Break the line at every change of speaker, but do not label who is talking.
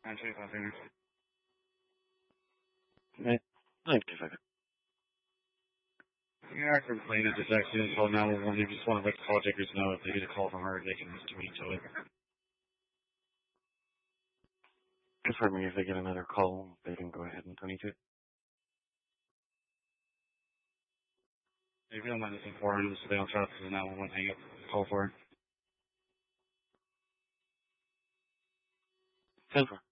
925 Phoenix.
925.
Yeah, I can complain at this accident, call 911. You just want to let the call takers know if they get a call from her, they can tweet to it.
Confirm me if they get another call, they can go ahead and 22.
If you don't mind listening for her, just stay on track to the 911 hang up, call for her.
10-4.